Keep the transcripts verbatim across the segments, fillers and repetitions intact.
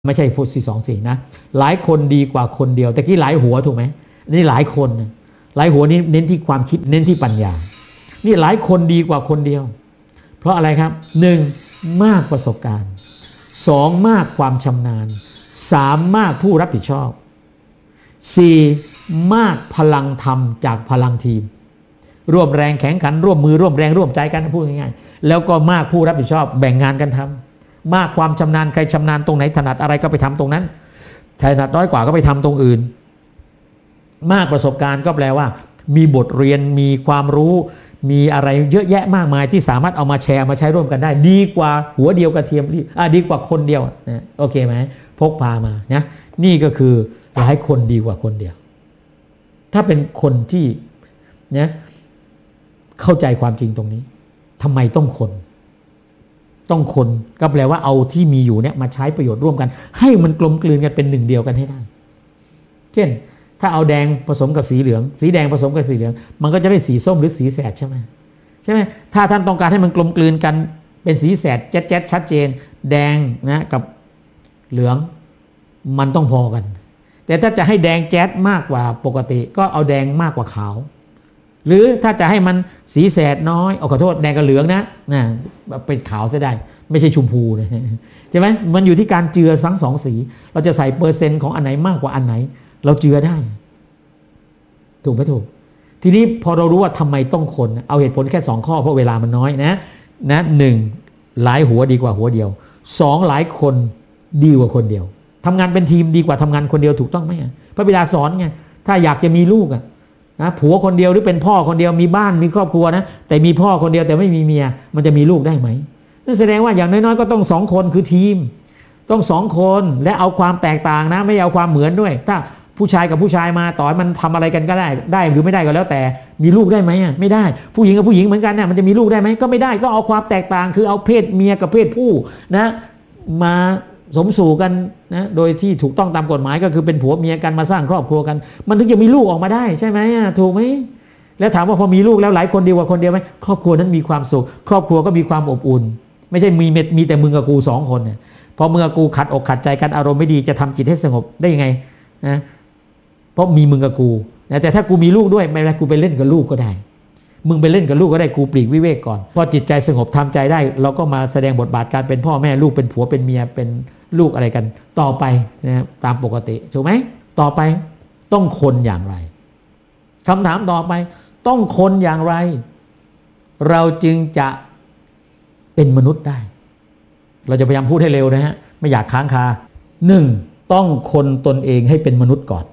ไม่ใช่พูดสี่สองสี่นะหลายคนดีกว่าคนเดียวแต่กี้หลายหัวถูกไหมนี่หลายคนหลายหัวนี้เน้นที่ความคิดเน้นที่ปัญญานี่หลายคนดีกว่าคนเดียวเพราะอะไรครับหนึ่งมากประสบการณ์สองมากความชำนาญสามมากผู้รับผิดชอบสี่มากพลังธรรมจากพลังทีมร่วมแรงแข็งขันร่วมมือร่วมแรงร่วมใจกันพูดง่ายๆแล้วก็มากผู้รับผิดชอบแบ่งงานกันทำมากความชำนาญใครชำนาญตรงไหนถนัดอะไรก็ไปทำตรงนั้นถนัดน้อยกว่าก็ไปทำตรงอื่นมากประสบการณ์ก็แปลว่ามีบทเรียนมีความรู้มีอะไรเยอะแยะมากมายที่สามารถเอามาแชร์มาใช้ร่วมกันได้ดีกว่าหัวเดียวกระเทียมอ่ะดีกว่าคนเดียวนะโอเคไหมพกพามานะนี่ก็คือหลายคนดีกว่าคนเดียวถ้าเป็นคนที่นะเข้าใจความจริงตรงนี้ทำไมต้องคนต้องคนก็แปลว่าเอาที่มีอยู่เนี่ยมาใช้ประโยชน์ร่วมกันให้มันกลมกลืนกันเป็นหนึ่งเดียวกันให้ได้เช่นถ้าเอาแดงผสมกับสีเหลืองสีแดงผสมกับสีเหลืองมันก็จะได้สีส้มหรือสีแสดใช่ไหมใช่ไหมถ้าท่านต้องการให้มันกลมกลืนกันเป็นสีแสดแจ๊ดแจ๊ดชัดเจนแดงนะกับเหลืองมันต้องพอกันแต่ถ้าจะให้แดงแจ๊ดมากกว่าปกติก็เอาแดงมากกว่าขาวหรือถ้าจะให้มันสีแสดน้อยเอาขอโทษแดงกับเหลืองนะนะเป็นขาวซะได้ไม่ใช่ชมพูนะใช่ไหมมันอยู่ที่การเจือทั้งสองสีเราจะใส่เปอร์เซ็นต์ของอันไหนมากกว่าอันไหนเราเจือได้ถูกไหมถูกทีนี้พอเรารู้ว่าทำไมต้องคนเอาเหตุผลแค่สองข้อเพราะเวลามันน้อยนะนะหนึ่งหลายหัวดีกว่าหัวเดียวสองหลายคนดีกว่าคนเดียวทำงานเป็นทีมดีกว่าทำงานคนเดียวถูกต้องไหมพระบิดาสอนไงถ้าอยากจะมีลูกอะนะผัวคนเดียวหรือเป็นพ่อคนเดียวมีบ้านมีครอบครัวนะแต่มีพ่อคนเดียวแต่ไม่มีเมียมันจะมีลูกได้ไหมนั่นแสดงว่าอย่างน้อยๆก็ต้องสองคนคือทีมต้องสองคนและเอาความแตกต่างนะไม่เอาความเหมือนด้วยถ้าผู้ชายกับผู้ชายมาต่อมันทำอะไรกันก็ได้ได้หรือไม่ได้ก็แล้วแต่มีลูกได้ไหมไม่ได้ผู้หญิงกับผู้หญิงเหมือนกันเนี่ยมันจะมีลูกได้ไหมก็ไม่ได้ก็เอาความแตกต่างคือเอาเพศเมียกับเพศผู้นะมาสมสู่กันนะโดยที่ถูกต้องตามกฎหมายก็คือเป็นผัวเมียกันมาสร้างครอบครัวกันมันถึงจะมีลูกออกมาได้ใช่ไหมถูกไหมแล้วถามว่าพอมีลูกแล้วหลายคนดีกว่าคนเดียวไหมครอบครัวนั้นมีความสุขครอบครัวก็มีความอบอุ่นไม่ใช่มีมีแต่มึงกับกูสองคนเนี่ยพอมึงกับกูขัดอกขัดใจกันอารมณ์ไม่ดีจะทำจิตให้สงบได้ยังไงนะเพราะมีมึงกับกูแต่ถ้ากูมีลูกด้วยไม่เป็นไรกูไปเล่นกับลูกก็ได้มึงไปเล่นกับลูกก็ได้กูปลีกวิเวกก่อนพอจิตใจสงบทำใจได้เราก็มาแสดงบทบาทการเป็นพ่อแม่ลูกเป็นผัวเป็นเมียเป็นลูกอะไรกันต่อไปนะตามปกติถูกไหมต่อไปต้องคนอย่างไรคำถามต่อไปต้องคนอย่างไรเราจึงจะเป็นมนุษย์ได้เราจะพยายามพูดให้เร็วนะฮะไม่อยากค้างคาหนึ่งต้องคนตนเองให้เป็นมนุษย์ก่อน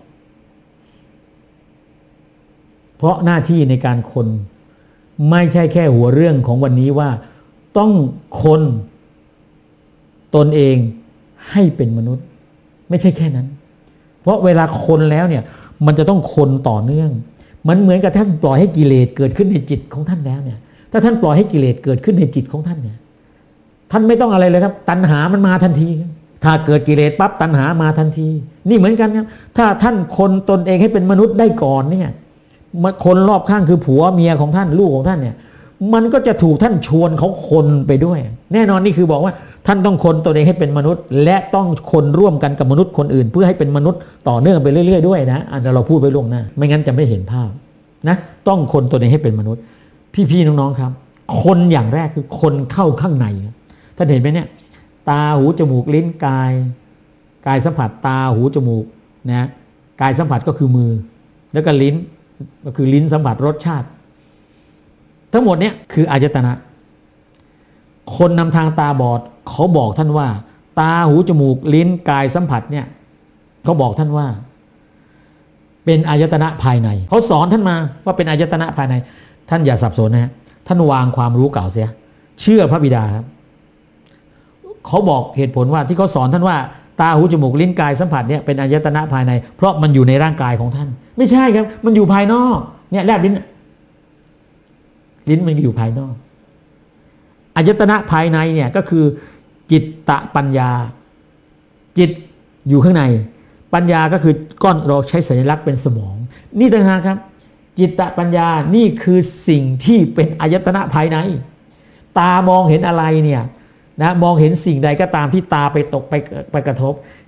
เพราะหน้าที่ในการคนไม่ใช่แค่หัวเรื่องของวันนี้ว่าต้องคนตนเองให้เป็นมนุษย์ไม่ใช่แค่นั้นเพราะเวลาคนแล้วเนี่ยมันจะต้องคนต่อเนื่องมันเหมือนกับท่านปล่อยให้กิเลสเกิดขึ้นในจิตของท่านแล้วเนี่ยถ้าท่านปล่อยให้กิเลสเกิดขึ้นในจิตของท่านเนี่ยท่านไม่ต้องอะไรเลยครับตัณหามันมาทันทีถ้าเกิดกิเลสปั๊บตัณหามาทันทีนี่เหมือนกันครับถ้าท่านคนตนเองให้เป็นมนุษย์ได้ก่อนเนี่ยคนรอบข้างคือผัวเมียของท่านลูกของท่านเนี่ยมันก็จะถูกท่านชวนเขาคนไปด้วยแน่นอนนี่คือบอกว่าท่านต้องคนตัวเองให้เป็นมนุษย์และต้องคนร่วมกันกับมนุษย์คนอื่นเพื่อให้เป็นมนุษย์ต่อเนื่องไปเรื่อยๆด้วยนะอันนี้เราพูดไปล่วงหน้าไม่งั้นจะไม่เห็นภาพนะต้องคนตัวเองให้เป็นมนุษย์พี่ๆน้องๆครับคนอย่างแรกคือคนเข้าข้างในท่านเห็นไหมเนี่ยตาหูจมูกลิ้นกายกายสัมผัสตาหูจมูกนะกายสัมผัสก็คือมือแล้วก็ลิ้นก็คือลิ้นสัมผัสรสชาติทั้งหมดเนี่ยคืออายตนะคนนำทางตาบอดเขาบอกท่านว่าตาหูจมูกลิ้นกายสัมผัสเนี่ยเขาบอกท่านว่าเป็นอายตนะภายในเขาสอนท่านมาว่าเป็นอายตนะภายในท่านอย่าสับสนนะฮะท่านวางความรู้เก่าเสียเชื่อพระบิดาครับเขาบอกเหตุผลว่าที่เขาสอนท่านว่าตาหูจมูกลิ้นกายสัมผัสเนี่ยเป็นอายตนะภายในเพราะมันอยู่ในร่างกายของท่านไม่ใช่ครับมันอยู่ภายนอกเนี่ยแลบลิ้นลิ้นมันอยู่ภายนอกอายตนะภายในเนี่ยก็คือจิตตะปัญญาจิตอยู่ข้างในปัญญาก็คือก้อนเราใช้สัญลักษณ์เป็นสมองนี่ต่างหากครับจิตตะปัญญานี่คือสิ่งที่เป็นอายตนะภายในตามองเห็นอะไรเนี่ยนะมองเห็นสิ่งใดก็ตามที่ตาไปตกไปไปกระทบ